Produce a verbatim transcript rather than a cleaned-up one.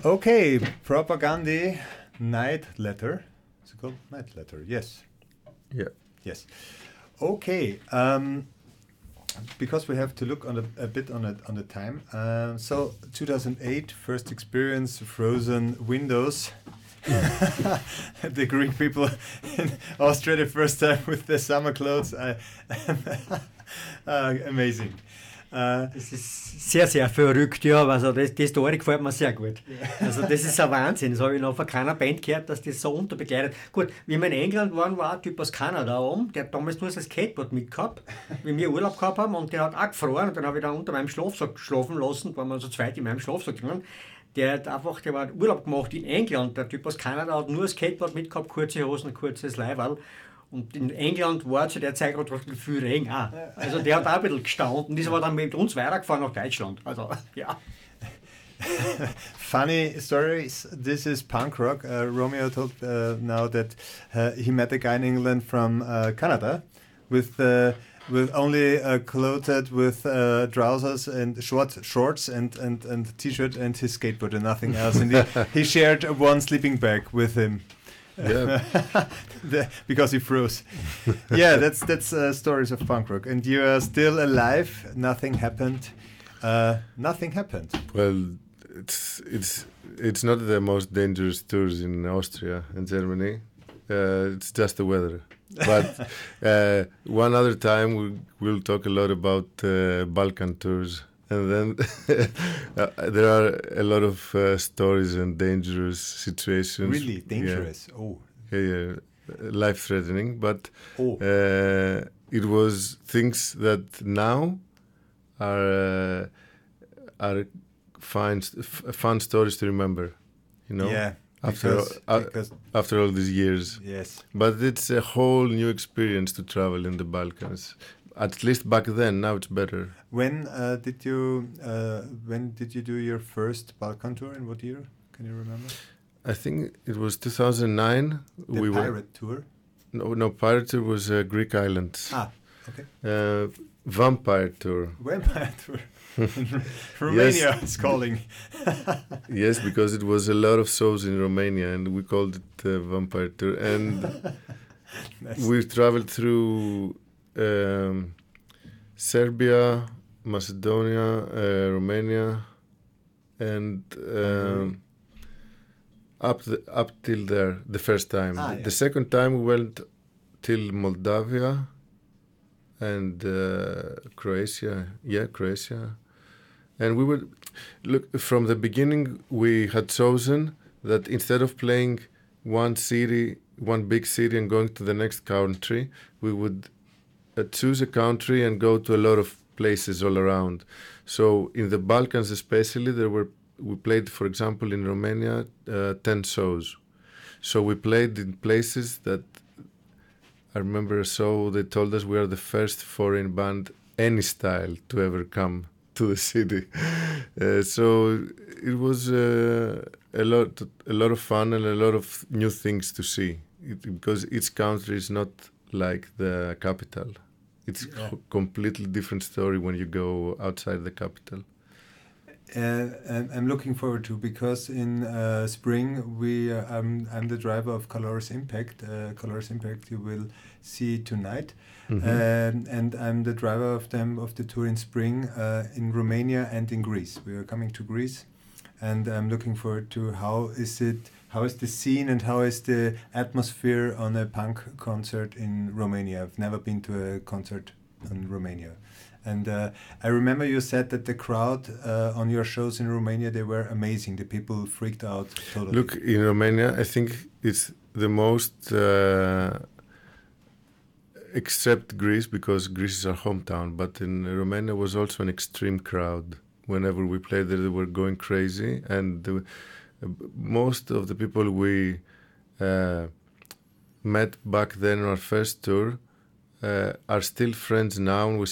Okay, Propaganda Night Letter. Is it called Night Letter? Yes. Yeah. Yes. Okay. Um, because we have to look on a, a bit on it on the time. Um, so two thousand eight, first experience, frozen windows. The Greek people in Austria the first time with their summer clothes. Uh, uh, amazing. Uh, das ist sehr, sehr verrückt, ja. Also das, die Story gefällt mir sehr gut. Also das ist ein Wahnsinn. Das habe ich noch von keiner Band gehört, dass das so unterbegleitet. Gut, wie wir in England waren, war ein Typ aus Kanada oben, der hat damals nur sein Skateboard mitgehabt, wie wir Urlaub gehabt haben, und der hat auch gefroren, und dann habe ich da unter meinem Schlafsack geschlafen lassen, da waren wir so zweit in meinem Schlafsack drin. Der hat einfach, der war Urlaub gemacht in England, der Typ aus Kanada hat nur ein Skateboard mitgehabt, kurze Hosen, kurzes Leiberl. Und in England war zu der Zeit gerade viel Regen auch. Also der hat auch ein bisschen gestaunt, und das war dann mit uns weitergefahren nach Deutschland. Also, ja. Funny stories. This is punk rock. Uh, Romeo told uh, now that uh, he met a guy in England from uh, Canada with uh, with only uh, clothed with uh, trousers and short shorts and and and t-shirt and his skateboard and nothing else. And he, he shared one sleeping bag with him. Yeah. the, because he froze. Yeah, that's that's uh, stories of punk rock. And you are still alive. Nothing happened. Uh, nothing happened. Well, it's it's it's not the most dangerous tours in Austria and Germany. Uh, it's just the weather. But uh, one other time we will talk a lot about uh, Balkan tours, and then uh, there are a lot of uh, stories and dangerous situations. Really dangerous. Yeah. Oh, yeah, yeah, life-threatening. But oh. uh, it was things that now are uh, are fine, f- fun stories to remember. You know. Yeah. After because, uh, because after all these years. Yes. But it's a whole new experience to travel in the Balkans. At least back then. Now it's better. When uh, did you uh, when did you do your first Balkan tour? In what year? Can you remember? I think it was two thousand nine. The we pirate were, tour. No, no, pirate tour was uh, Greek islands. Ah, okay. Uh, vampire tour. Vampire tour. Romania yes. is calling. Yes, because it was a lot of shows in Romania, and we called it uh, vampire tour. And Nice. we traveled through um, Serbia, Macedonia, uh, Romania, and um, up the, up till there the first time. Ah, the yeah. second time we went till Moldavia and uh, Croatia. Yeah, Croatia. And we were, look, from the beginning we had chosen that instead of playing one city, one big city and going to the next country, we would uh, choose a country and go to a lot of places all around. So in the Balkans especially, there were we played, for example, in Romania, uh, ten shows. So we played in places that, I remember a show, they told us we are the first foreign band, any style, to ever come to the city. Uh, so it was uh, a lot a lot of fun and a lot of new things to see. It, because each country is not like the capital. It's Yeah. a completely different story when you go outside the capital. Uh, and I'm looking forward to, because in uh, spring we uh, I'm, I'm the driver of Colores Impact. Uh, Colores Impact you will see tonight, Mm-hmm. um, and I'm the driver of them of the tour in spring uh, in Romania and in Greece. We are coming to Greece, and I'm looking forward to how is it, how is the scene and how is the atmosphere on a punk concert in Romania. I've never been to a concert in Romania. And uh, I remember you said that the crowd uh, on your shows in Romania, they were amazing. The people freaked out totally. Look, in Romania, I think it's the most, uh, except Greece, because Greece is our hometown, but in Romania was also an extreme crowd. Whenever we played there, they were going crazy. And the, uh, most of the people we uh, met back then on our first tour uh, are still friends now, and we